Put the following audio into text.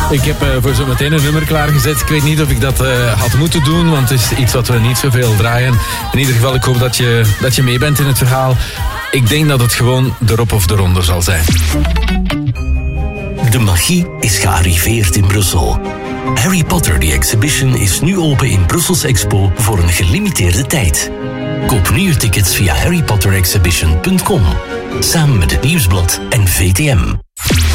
Ik heb voor zo meteen een nummer klaargezet. Ik weet niet of ik dat had moeten doen, want het is iets wat we niet zoveel draaien. In ieder geval, ik hoop dat je mee bent in het verhaal. Ik denk dat het gewoon erop of eronder zal zijn. De magie is gearriveerd in Brussel. Harry Potter The Exhibition is nu open in Brussels Expo voor een gelimiteerde tijd. Koop nu je tickets via harrypotterexhibition.com. Samen met het Nieuwsblad en VTM.